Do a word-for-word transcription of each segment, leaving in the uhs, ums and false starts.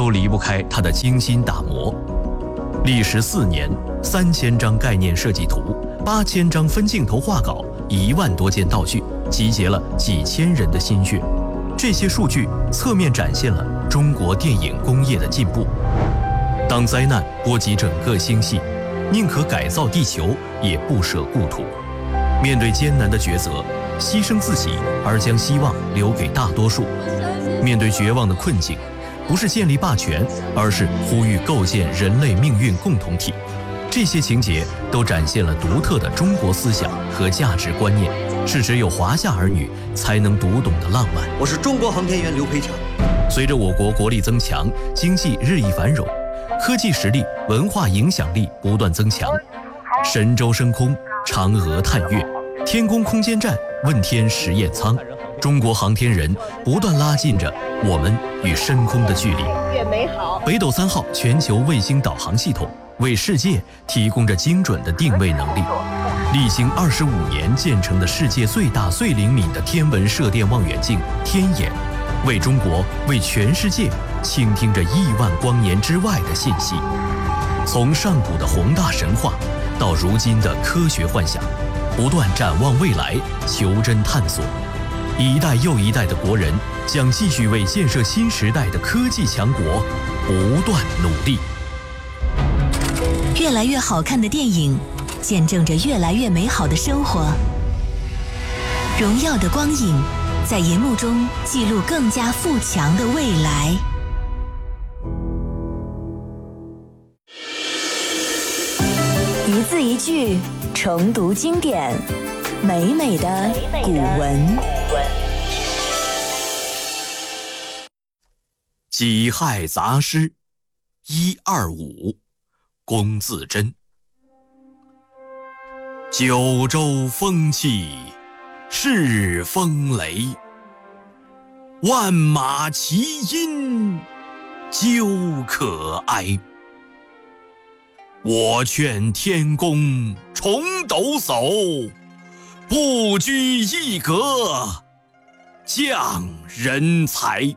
都离不开他的精心打磨。历时四年，三千张概念设计图，八千张分镜头画稿，一万多件道具，集结了几千人的心血。这些数据侧面展现了中国电影工业的进步。当灾难波及整个星系，宁可改造地球，也不舍故土。面对艰难的抉择，牺牲自己而将希望留给大多数。面对绝望的困境，不是建立霸权，而是呼吁构建人类命运共同体。这些情节都展现了独特的中国思想和价值观念，是只有华夏儿女才能读懂的浪漫。 我是中国航天员刘培强。 随着我国国力增强，经济日益繁荣，科技实力、文化影响力不断增强，神舟升空、嫦娥探月、天宫空间站、问天实验舱，中国航天人不断拉近着我们与深空的距离。 越美好。 北斗三号全球卫星导航系统为世界提供着精准的定位能力。历经二十五年建成的世界最大最灵敏的天文射电望远镜天眼，为中国、为全世界倾听着亿万光年之外的信息。从上古的宏大神话到如今的科学幻想，不断展望未来，求真探索。一代又一代的国人将继续为建设新时代的科技强国不断努力。 越来越好看的电影，见证着越来越美好的生活。荣耀的光影，在银幕中记录更加富强的未来。一字一句，重读经典，美美的古文。 己亥杂诗一二五，龚自珍。九州风气是风雷，万马齐喑究可哀。我劝天公重抖擞，不拘一格降人才。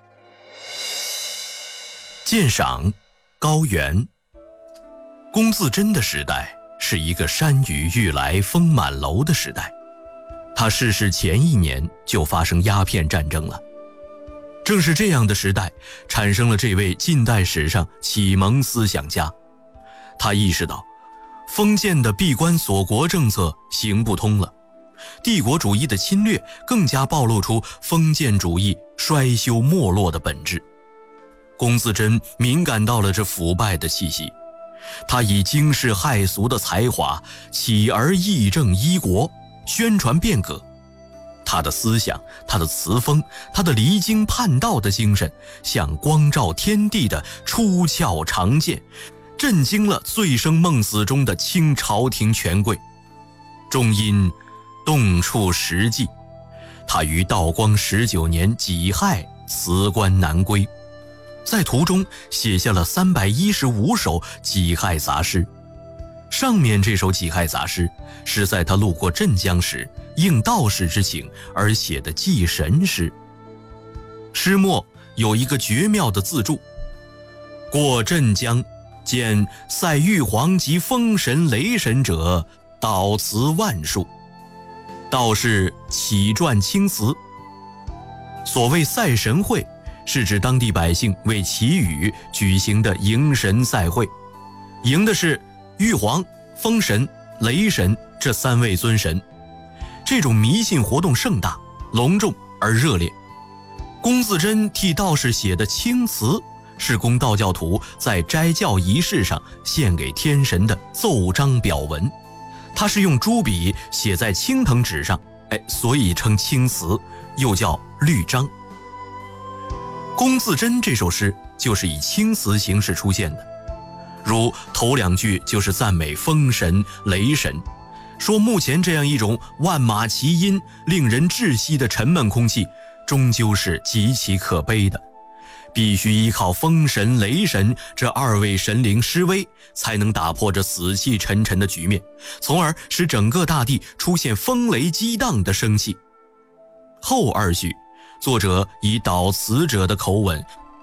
鉴赏高原。龚自珍的时代是一个山雨欲来风满楼的时代，他逝世前一年就发生鸦片战争了。正是这样的时代，产生了这位近代史上启蒙思想家。他意识到，封建的闭关锁国政策行不通了，帝国主义的侵略更加暴露出封建主义衰朽没落的本质。龚自珍敏感到了这腐败的气息，他以惊世骇俗的才华起而义正一国，宣传变革。他的思想，他的词风，他的离经叛道的精神，像光照天地的出鞘长剑，震惊了醉生梦死中的清朝廷权贵。终因动触实际，他于道光十九年己亥辞官南归，在途中写下了三百一十五首己亥杂诗。上面这首己亥杂诗是在他路过镇江时应道士之请而写的祭神诗。诗末有一个绝妙的自注：过镇江，见赛玉皇及风神雷神者，祷词万数。道士起撰青词。所谓赛神会，是指当地百姓为祈雨举行的迎神赛会，迎的是玉皇、风神、雷神这三位尊神。这种迷信活动盛大、隆重而热烈。龚自珍替道士写的青词，是供道教徒在斋教仪式上献给天神的奏章表文。它是用朱笔写在青藤纸上，哎，所以称青词，又叫律章。龚自珍这首诗就是以青词形式出现的，如头两句就是赞美风神、雷神，说目前这样一种万马齐喑、令人窒息的沉闷空气，终究是极其可悲的，必须依靠风神、雷神这二位神灵施威，才能打破这死气沉沉的局面，从而使整个大地出现风雷激荡的生气。后二句，作者以悼词者的口吻，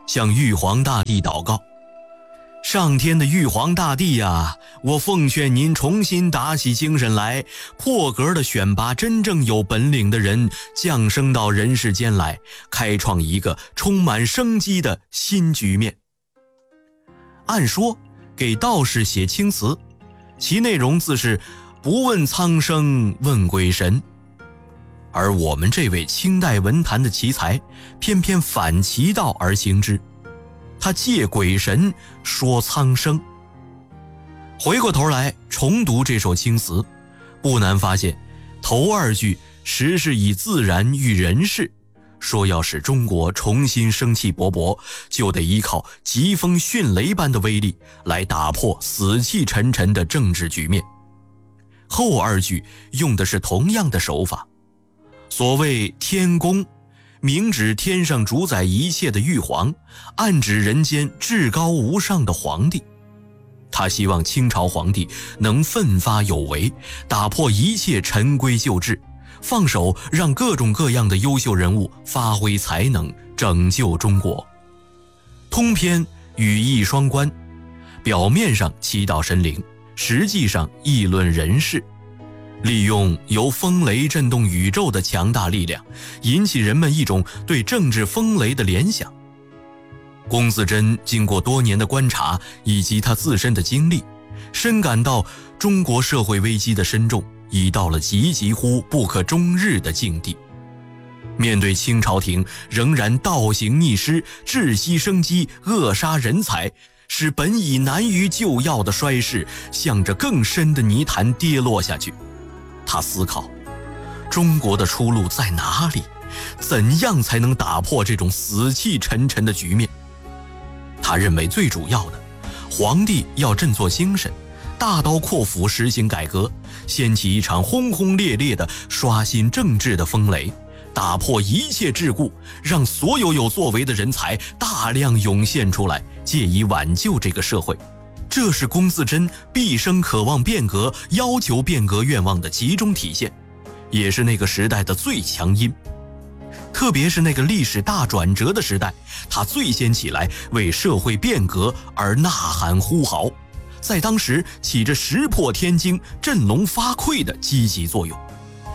向玉皇大帝祷告：上天的玉皇大帝呀，我奉劝您重新打起精神来，破格的选拔真正有本领的人降生到人世间来，开创一个充满生机的新局面。按说给道士写青词，其内容自是不问苍生问鬼神，而我们这位清代文坛的奇才偏偏反其道而行之，他借鬼神说苍生。回过头来重读这首青词，不难发现头二句实是以自然喻人世，说要使中国重新生气勃勃，就得依靠疾风迅雷般的威力来打破死气沉沉的政治局面。后二句用的是同样的手法，所谓天公，明指天上主宰一切的玉皇，暗指人间至高无上的皇帝。他希望清朝皇帝能奋发有为，打破一切陈规旧制，放手让各种各样的优秀人物发挥才能，拯救中国。通篇语义双关，表面上祈祷神灵，实际上议论人事，利用由风雷震动宇宙的强大力量，引起人们一种对政治风雷的联想。龚自珍经过多年的观察以及他自身的经历，深感到中国社会危机的深重已到了岌岌乎不可终日的境地。面对清朝廷仍然倒行逆施，窒息生机，扼杀人才，使本已难于救药的衰势向着更深的泥潭跌落下去，他思考中国的出路在哪里，怎样才能打破这种死气沉沉的局面。他认为最主要的，皇帝要振作精神，大刀阔斧实行改革，掀起一场轰轰烈烈的刷新政治的风雷，打破一切桎梏，让所有有作为的人才大量涌现出来，借以挽救这个社会。这是龚自珍毕生渴望变革、要求变革愿望的集中体现，也是那个时代的最强音。特别是那个历史大转折的时代，他最先起来为社会变革而呐喊呼号，在当时起着石破天惊、振聋发聩的积极作用。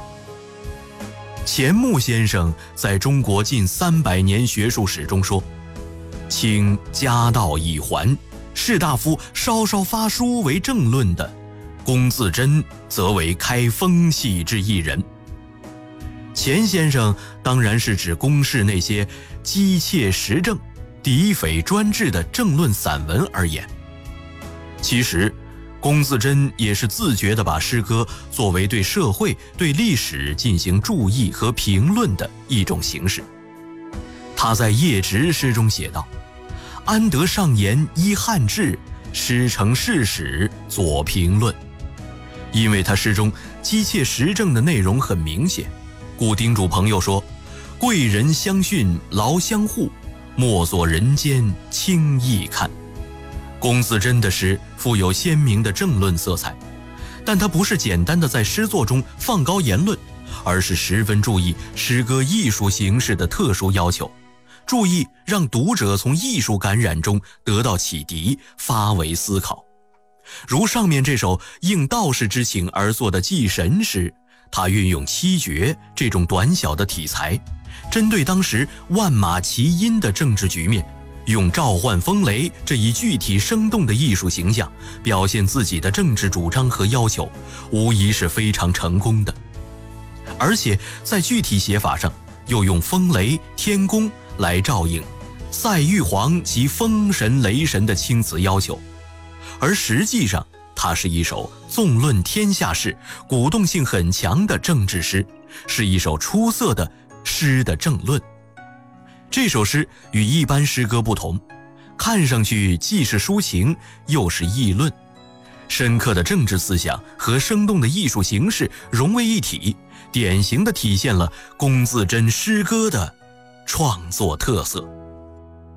钱穆先生在中国近三百年学术史中说：清家道已还，士大夫稍稍发书为政论的，龚自珍则为开风气之一人。钱先生当然是指公示那些讥窃时政、诋毁专制的政论散文而言。其实龚自珍也是自觉地把诗歌作为对社会、对历史进行注意和评论的一种形式。他在《夜直》诗中写道：安得上言依汉制，诗成事史作评论。因为他诗中讥窃时政的内容很明显，故叮嘱朋友说：贵人相训劳相护，莫作人间轻易看。龚自珍的诗富有鲜明的政论色彩，但他不是简单的在诗作中放高言论，而是十分注意诗歌艺术形式的特殊要求，注意让读者从艺术感染中得到启迪，发为思考。如上面这首应道士之请而作的祭神诗，他运用七绝这种短小的题材，针对当时万马齐喑的政治局面，用召唤风雷这一具体生动的艺术形象表现自己的政治主张和要求，无疑是非常成功的。而且在具体写法上又用风雷、天公来照应赛玉皇及风神、雷神的青词要求，而实际上它是一首纵论天下事、鼓动性很强的政治诗，是一首出色的诗的政论。这首诗与一般诗歌不同，看上去既是抒情又是议论，深刻的政治思想和生动的艺术形式融为一体，典型地体现了龚自珍诗歌的创作特色。